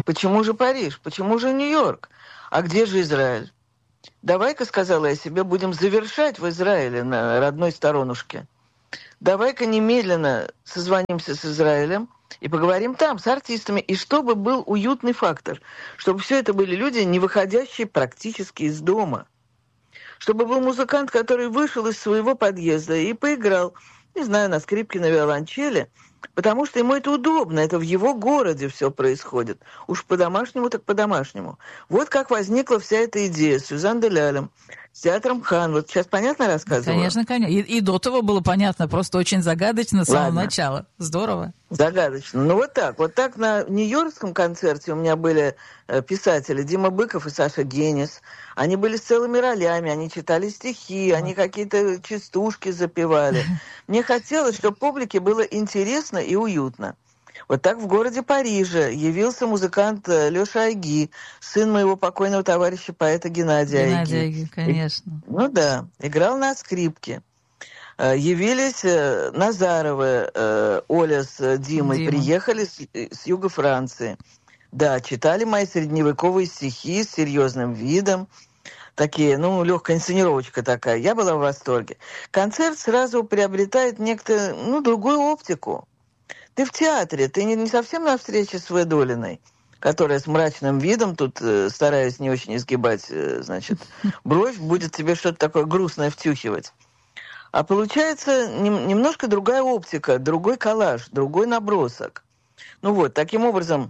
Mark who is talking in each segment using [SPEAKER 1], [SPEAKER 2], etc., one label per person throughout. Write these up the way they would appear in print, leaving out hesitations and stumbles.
[SPEAKER 1] Почему же Париж? Почему же Нью-Йорк? А где же Израиль? Давай-ка, сказала я себе, будем завершать в Израиле на родной сторонушке. Давай-ка немедленно созвонимся с Израилем и поговорим там с артистами. И чтобы был уютный фактор, чтобы все это были люди, не выходящие практически из дома. Чтобы был музыкант, который вышел из своего подъезда и поиграл, не знаю, на скрипке, на виолончели, потому что ему это удобно, это в его городе все происходит. Уж по-домашнему, так по-домашнему. Вот как возникла вся эта идея с Сюзан де Лялем, с театром Хан. Вот сейчас понятно рассказывала?
[SPEAKER 2] Конечно, конечно. И до того было понятно, просто очень загадочно с самого
[SPEAKER 1] Ладно.
[SPEAKER 2] начала. Здорово.
[SPEAKER 1] Загадочно. Ну вот так. Вот так на нью-йоркском концерте у меня были писатели Дима Быков и Саша Генис. Они были с целыми ролями, они читали стихи, они какие-то частушки запевали. Мне хотелось, чтобы публике было интересно и уютно. Вот так в городе Париже явился музыкант Лёша Айги, сын моего покойного товарища поэта Геннадия Айги.
[SPEAKER 2] Геннадий Айги, конечно.
[SPEAKER 1] Ну да, играл на скрипке. Явились Назаровы, Оля с Димой,
[SPEAKER 2] Дима.
[SPEAKER 1] приехали с юга Франции. Да, читали мои средневековые стихи с серьезным видом. Такие, ну, легкая инсценировочка такая. Я была в восторге. Концерт сразу приобретает другую оптику. Ты в театре, ты не совсем на встрече с Ведолиной, которая с мрачным видом, тут стараясь не очень изгибать, бровь, будет тебе что-то такое грустное втюхивать. А получается немножко другая оптика, другой коллаж, другой набросок. Ну вот, таким образом,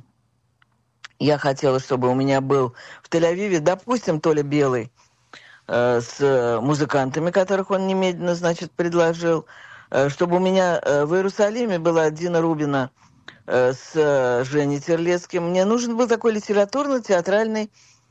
[SPEAKER 1] я хотела, чтобы у меня был в Тель-Авиве, допустим, Толя Белый, с музыкантами, которых он немедленно, предложил, чтобы у меня в Иерусалиме была Дина Рубина с Женей Терлецким. Мне нужен был такой литературно-театральный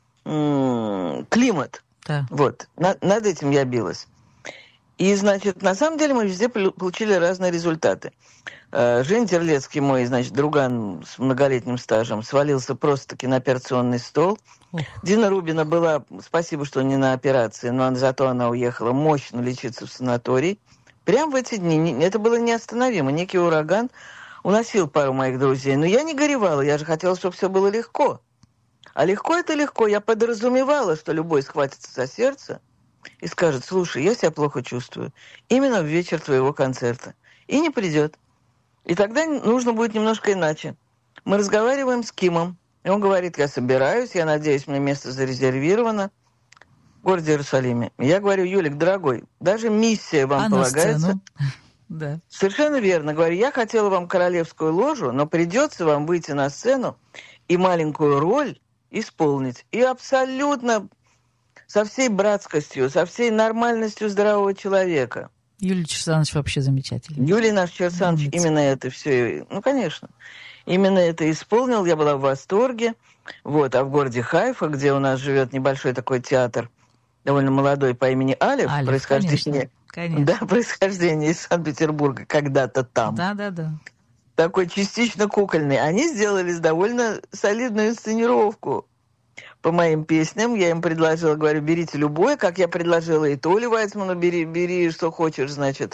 [SPEAKER 1] климат.
[SPEAKER 2] Да.
[SPEAKER 1] Вот, над этим я билась. И, на самом деле мы везде получили разные результаты. Женя Терлецкий, мой, друган с многолетним стажем, свалился просто-таки на операционный стол. Дина Рубина была, спасибо, что не на операции, но зато она уехала мощно лечиться в санаторий. Прямо в эти дни, это было неостановимо. Некий ураган уносил пару моих друзей. Но я не горевала, я же хотела, чтобы все было легко. А легко это легко. Я подразумевала, что любой схватится за сердце и скажет: слушай, я себя плохо чувствую. Именно в вечер твоего концерта. И не придет. И тогда нужно будет немножко иначе. Мы разговариваем с Кимом. И он говорит: я собираюсь, я надеюсь, мне место зарезервировано в городе Иерусалиме. Я говорю: Юлик, дорогой, даже миссия вам полагается.
[SPEAKER 2] Да.
[SPEAKER 1] Совершенно верно. Говорю, я хотела вам королевскую ложу, но придется вам выйти на сцену и маленькую роль исполнить. И абсолютно со всей братскостью, со всей нормальностью здорового человека.
[SPEAKER 2] Юлий Черсанович вообще замечательный.
[SPEAKER 1] Юлий наш Черсанович именно это все, конечно, именно это исполнил. Я была в восторге. Вот, а в городе Хайфа, где у нас живет небольшой такой театр, довольно молодой, по имени Алеф, происхождение,
[SPEAKER 2] конечно.
[SPEAKER 1] Да, происхождение из Санкт-Петербурга, когда-то там.
[SPEAKER 2] Да.
[SPEAKER 1] Такой частично кукольный. Они сделали довольно солидную инсценировку по моим песням. Я им предложила, говорю, берите любое, как я предложила и Толе Вайцману, бери что хочешь,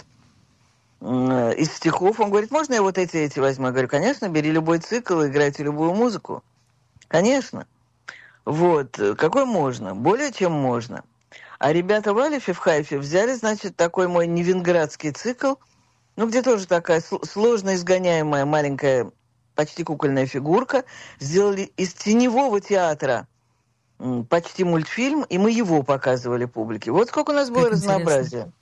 [SPEAKER 1] из стихов. Он говорит, можно я вот эти возьму? Я говорю, конечно, бери любой цикл, играйте любую музыку. Конечно. Вот, какой можно? Более чем можно. А ребята в Алефе, в Хайфе взяли, такой мой невинградский цикл, где тоже такая сложно изгоняемая маленькая, почти кукольная фигурка, сделали из теневого театра почти мультфильм, и мы его показывали публике. Вот сколько у нас было разнообразия.